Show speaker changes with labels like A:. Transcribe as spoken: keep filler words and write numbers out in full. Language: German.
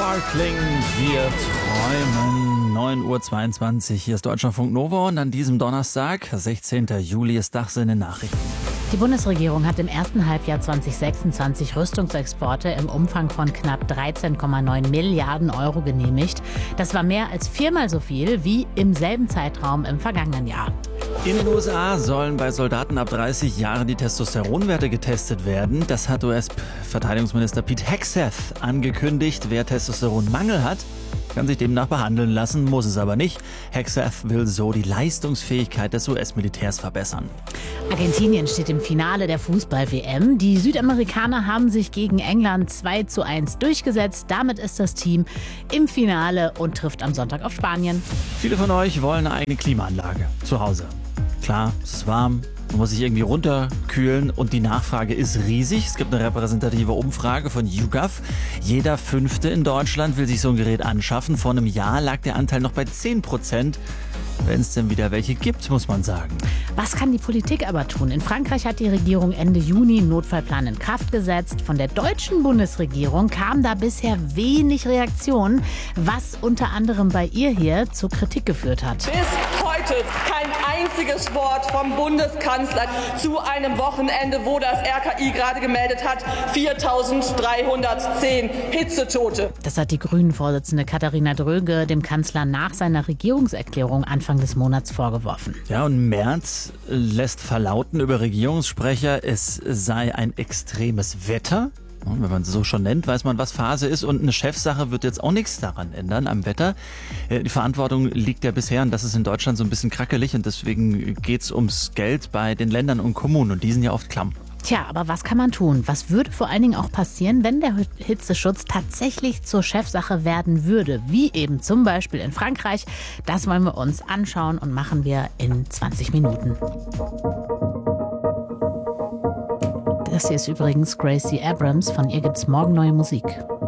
A: Sparkling, wir träumen. neun Uhr zweiundzwanzig, hier ist Deutschlandfunk Nova und an diesem Donnerstag, sechzehnten Juli, ist Dachs in den Nachrichten.
B: Die Bundesregierung hat im ersten Halbjahr zweitausendsechsundzwanzig Rüstungsexporte im Umfang von knapp dreizehn Komma neun Milliarden Euro genehmigt. Das war mehr als viermal so viel wie im selben Zeitraum im vergangenen Jahr.
A: In den U S A sollen bei Soldaten ab dreißig Jahren die Testosteronwerte getestet werden. Das hat U S-Verteidigungsminister Pete Hegseth angekündigt. Wer Testosteronmangel hat, kann sich demnach behandeln lassen, muss es aber nicht. Hegseth will so die Leistungsfähigkeit des U S-Militärs verbessern.
B: Argentinien steht im Finale der Fußball-W M. Die Südamerikaner haben sich gegen England zwei zu eins durchgesetzt. Damit ist das Team im Finale und trifft am Sonntag auf Spanien.
A: Viele von euch wollen eine eigene Klimaanlage zu Hause. Klar, es ist warm, man muss sich irgendwie runterkühlen und die Nachfrage ist riesig. Es gibt eine repräsentative Umfrage von YouGov. Jeder Fünfte in Deutschland will sich so ein Gerät anschaffen. Vor einem Jahr lag der Anteil noch bei zehn Prozent. Wenn es denn wieder welche gibt, muss man sagen.
B: Was kann die Politik aber tun? In Frankreich hat die Regierung Ende Juni einen Notfallplan in Kraft gesetzt. Von der deutschen Bundesregierung kam da bisher wenig Reaktion, was unter anderem bei ihr hier zur Kritik geführt hat.
C: Bis heute kein einziges Wort vom Bundeskanzler zu einem Wochenende, wo das R K I gerade gemeldet hat, viertausenddreihundertzehn Hitzetote.
B: Das hat die Grünen-Vorsitzende Katharina Dröge dem Kanzler nach seiner Regierungserklärung Anfang des Monats vorgeworfen.
A: Ja, und Merz lässt verlauten über Regierungssprecher, es sei ein extremes Wetter. Und wenn man es so schon nennt, weiß man, was Phase ist. Und eine Chefsache wird jetzt auch nichts daran ändern am Wetter. Die Verantwortung liegt ja bisher, und das ist in Deutschland so ein bisschen krackelig. Und deswegen geht es ums Geld bei den Ländern und Kommunen. Und die sind ja oft klamm.
B: Tja, aber was kann man tun? Was würde vor allen Dingen auch passieren, wenn der Hitzeschutz tatsächlich zur Chefsache werden würde? Wie eben zum Beispiel in Frankreich. Das wollen wir uns anschauen und machen wir in zwanzig Minuten. Das hier ist übrigens Gracie Abrams. Von ihr gibt's morgen neue Musik.